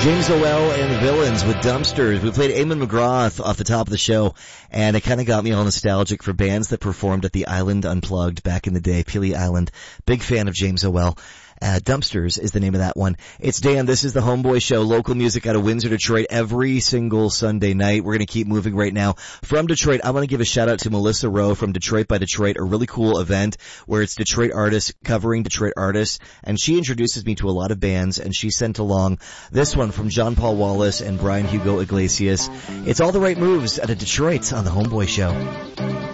James Owell and the Villains with Dumpsters. We played Eamon McGrath off the top of the show, and it kind of got me all nostalgic for bands that performed at the Island Unplugged back in the day, Peely Island. Big fan of James Owell. Dumpsters is the name of that one. It's Dan. This is the Homeboy Show. Local music out of Windsor, Detroit, every single Sunday night. We're going to keep moving right now. From Detroit, I want to give a shout out to Melissa Rowe from Detroit by Detroit, a really cool event where it's Detroit artists covering Detroit artists. And she introduces me to a lot of bands, and she sent along this one from John Paul Wallace and Brian Hugo Iglesias. It's All the Right Moves out of Detroit on the Homeboy Show.